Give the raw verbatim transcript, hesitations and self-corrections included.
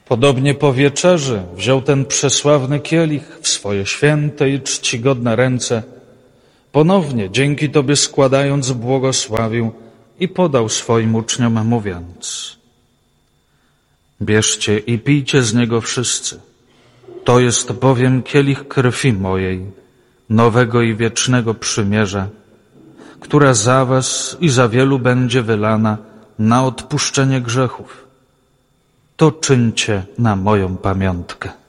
Podobnie po wieczerzy wziął ten przesławny kielich w swoje święte i czcigodne ręce, ponownie dzięki Tobie składając błogosławił i podał swoim uczniom, mówiąc: bierzcie i pijcie z niego wszyscy. To jest bowiem kielich krwi mojej, nowego i wiecznego przymierza, która za was i za wielu będzie wylana na odpuszczenie grzechów. To czyńcie na moją pamiątkę.